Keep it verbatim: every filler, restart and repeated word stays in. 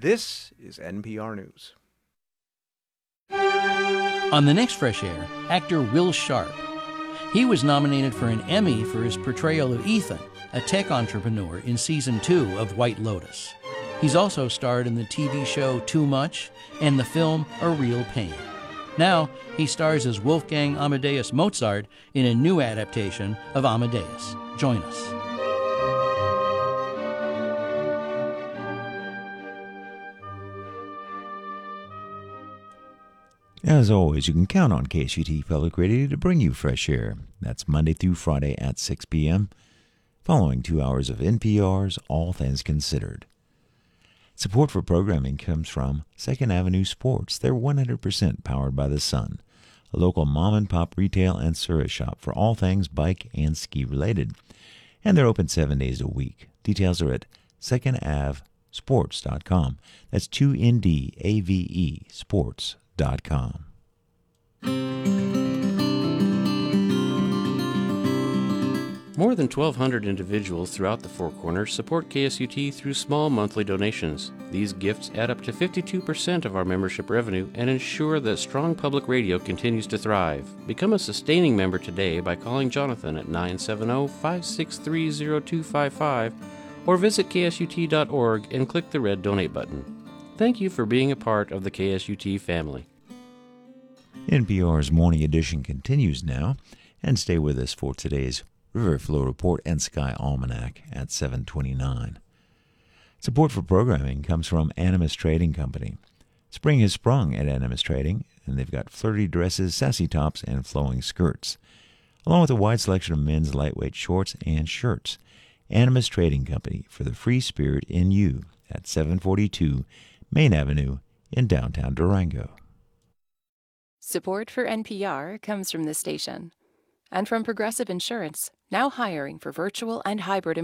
This is N P R News. On the next Fresh Air, actor Will Sharp. He was nominated for an Emmy for his portrayal of Ethan, a tech entrepreneur in season two of White Lotus. He's also starred in the T V show Too Much and the film A Real Pain. Now, he stars as Wolfgang Amadeus Mozart in a new adaptation of Amadeus. Join us. As always, you can count on K S U T Public Radio to bring you Fresh Air. That's Monday through Friday at six p.m., following two hours of N P R's All Things Considered. Support for programming comes from Second Avenue Sports. They're one hundred percent powered by the sun, a local mom-and-pop retail and service shop for all things bike and ski related. And they're open seven days a week. Details are at second ave sports dot com. That's two N D A V E sports dot com. More than twelve hundred individuals throughout the Four Corners support K S U T through small monthly donations. These gifts add up to fifty-two percent of our membership revenue and ensure that strong public radio continues to thrive. Become a sustaining member today by calling Jonathan at nine seven zero, five six three, zero two five five or visit K S U T dot org and click the red donate button. Thank you for being a part of the K S U T family. N P R's Morning Edition continues now, and stay with us for today's River Flow Report and Sky Almanac at seven twenty-nine. Support for programming comes from Animas Trading Company. Spring has sprung at Animas Trading, and they've got flirty dresses, sassy tops, and flowing skirts, along with a wide selection of men's lightweight shorts and shirts. Animas Trading Company, for the free spirit in you, at seven forty-two Main Avenue in downtown Durango. Support for N P R comes from this station and from Progressive Insurance, now hiring for virtual and hybrid